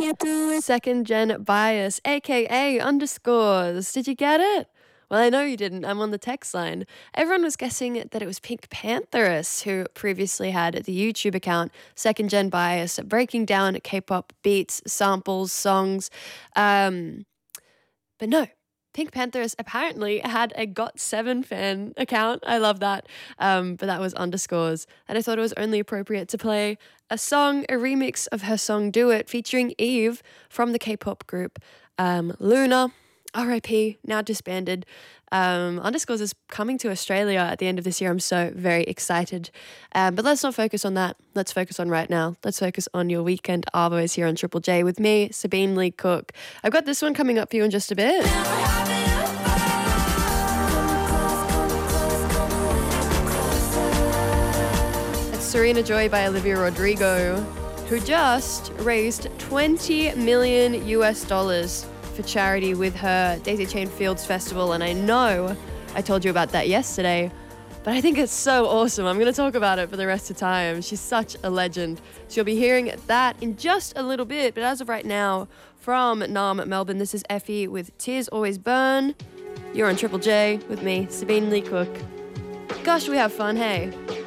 Second gen bias, aka underscores. Did you get it? Well, I know you didn't. I'm on the text line. Everyone was guessing that it was Pink Pantheress, who previously had the YouTube account Second Gen Bias, breaking down K-pop beats, samples, songs. But no, Pink Pantheress apparently had a GOT7 fan account. I love that. But that was underscores. And I thought it was only appropriate to play a song, a remix of her song Do It, featuring Eve from the K-pop group Luna. RIP, now disbanded. Underscores is coming to Australia at the end of this year. I'm so very excited. But let's not focus on that. Let's focus on right now. Let's focus on your weekend arvos here on Triple J with me, Sabine Lee Cook. I've got this one coming up for you in just a bit. It's Serena Joy by Olivia Rodrigo, who just raised $20 million US for charity with her Daisy Chain Fields Festival, and I know I told you about that yesterday, but I think it's so awesome. I'm going to talk about it for the rest of the time. She's such a legend. So you'll be hearing that in just a little bit, but as of right now, from Nam, Melbourne, this is Effie with Tears Always Burn. You're on Triple J with me, Sabine Lee Cook. Gosh, we have fun, hey?